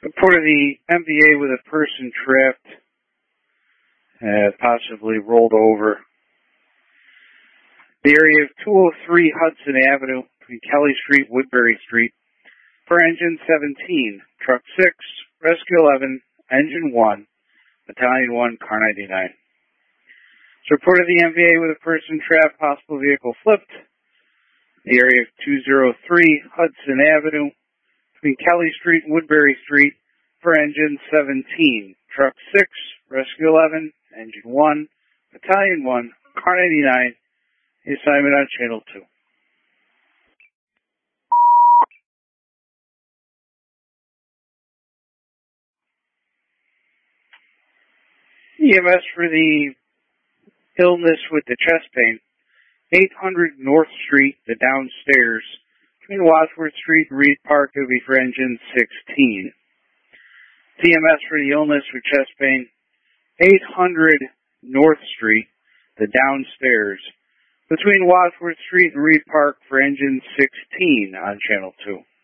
Report of the MVA with a person trapped, possibly rolled over. The area of 203 Hudson Avenue between Kelly Street, Woodbury Street. For engine 17, truck 6, rescue 11, engine 1, battalion 1, car 99. So report of the MVA with a person trapped, possible vehicle flipped. The area of 203 Hudson Avenue between Kelly Street and Woodbury Street. For engine 17, truck 6, rescue 11, engine 1, battalion 1, car 99. The assignment on channel 2. EMS for the illness with the chest pain. 800 North Street, the downstairs. Between Wadsworth Street and Reed Park, it will be for engine 16. TMS for the illness with chest pain. 800 North Street, the downstairs. Between Wadsworth Street and Reed Park for engine 16 on channel 2.